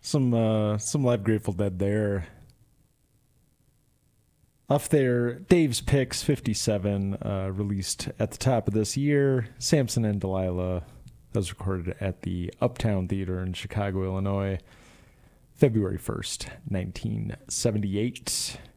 Some live Grateful Dead there. Off there, Dave's Picks 57, released at the top of this year. Samson and Delilah, that was recorded at the Uptown Theater in Chicago, Illinois, February 1st, 1978.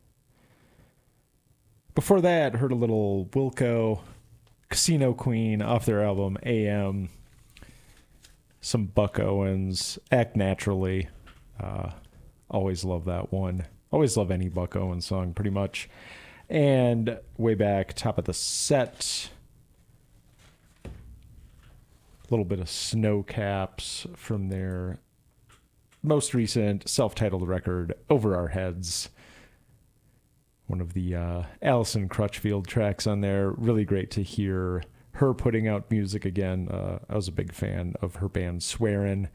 Before that, heard a little Wilco, Casino Queen off their album AM. Some Buck Owens, Act Naturally. Always love that one. Always love any Buck Owens song, pretty much. And way back, top of the set, a little bit of Snow Caps from their most recent self-titled record, Over Our Heads. One of the Alison Crutchfield tracks on there. Really great to hear her putting out music again. I was a big fan of her band Swearin',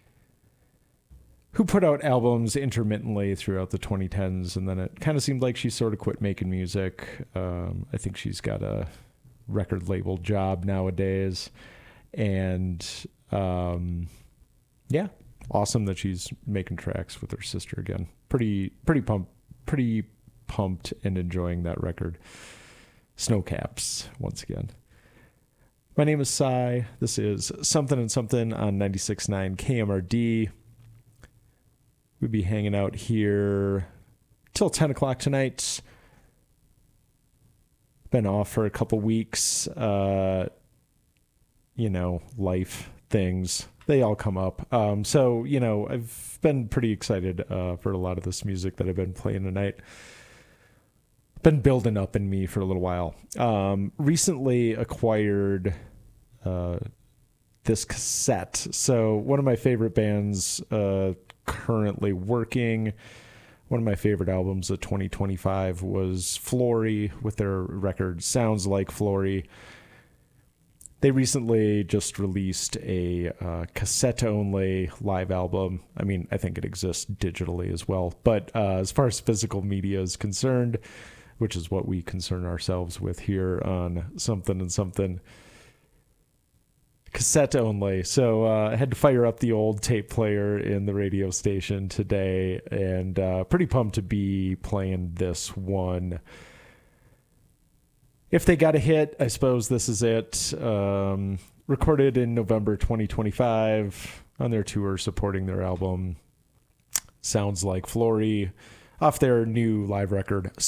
who put out albums intermittently throughout the 2010s, and then it kind of seemed like she sort of quit making music. I think she's got a record label job nowadays, and yeah, awesome that she's making tracks with her sister again. Pretty pumped and enjoying that record. Snowcaps once again. My name is Cy. This is Something and Something on 96.9 KMRD. We'll be hanging out here till 10 o'clock tonight. Been off for a couple weeks. Life things, they all come up. So, I've been pretty excited for a lot of this music that I've been playing tonight. Been building up in me for a little while. Recently acquired this cassette. So one of my favorite bands currently working, one of my favorite albums of 2025 was Flory with their record Sounds Like Flory. They recently just released a cassette-only live album. I mean, I think it exists digitally as well. But as far as physical media is concerned, which is what we concern ourselves with here on Something and Something, cassette only. So I had to fire up the old tape player in the radio station today, and pretty pumped to be playing this one. If they got a hit, I suppose this is it. Recorded in November 2025 on their tour supporting their album Sounds Like Flory off their new live record